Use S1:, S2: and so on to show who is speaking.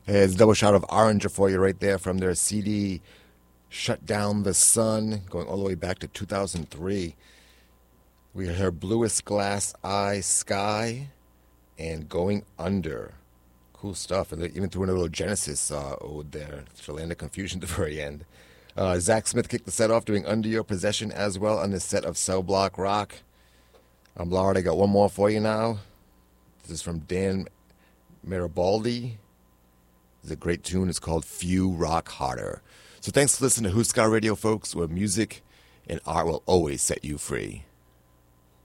S1: Hey, it's a double shot of Oranger for you right there from their CD Shut Down the Sun, going all the way back to 2003. We heard Bluest Glass Eye Sky and Going Under. Cool stuff. And they even threw in a little Genesis ode there to Land of Confusion at the very end. Zach Smith kicked the set off doing Under Your Possession as well on the set of Cell Block Rock. I'm Lard. I got one more for you now. This is from Dan Meribaldi. It's a great tune. It's called Few Rock Harder. So thanks for listening to Huskar Radio, folks, where music and art will always set you free.